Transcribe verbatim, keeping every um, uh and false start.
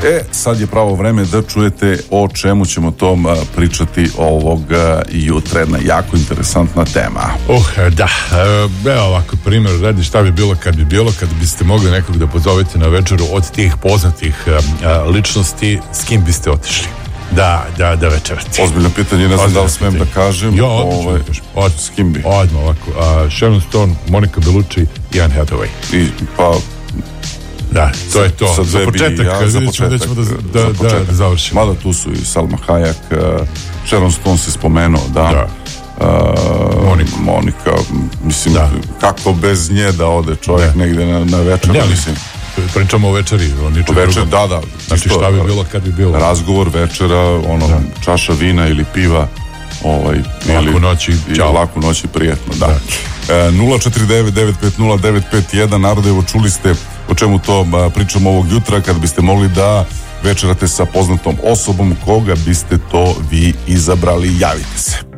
E, sad je pravo vreme da čujete o čemu ćemo tom pričati ovog jutra. Jedna jako interesantna tema. Uh, da, evo ovako primjer radi šta bi bilo kad bi bilo kad biste mogli nekog da pozovete na večeru od tih poznatih uh, ličnosti, s kim biste otišli da, da, da večerati? Ozbiljno pitanje, ne znam da li smem da kažem. Jo, odlično ovaj, kažem. Od, s kim bi? Odmah ovako, uh, Sharon Stone, Monica Bellucci i Anne Hathaway. I, pa da, to je to. Za, za početak, ja, za početak, da ćemo da, da, za početak. da, da završimo. Mada tu su i Salma Hayek, uh, Sharon Stone si spomenuo, da. Da. Uh, Monika. Monika, mislim, da. kako bez nje da ode čovjek da. negde na, na večer, ne, mislim. Pričamo o večeri, o ničem večer, drugom. da, da. Znači šta bi bilo kad bi bilo? Razgovor, večera, ono, da. čaša vina ili piva, ovaj, laku ili, noći, ili laku noći, prijetno, da. da. E, nula četiri devet devet pet nula devet pet jedan, narode, evo čuli ste o čemu to a, pričamo ovog jutra, kad biste mogli da večerate sa poznatom osobom, koga biste to vi izabrali, javite se.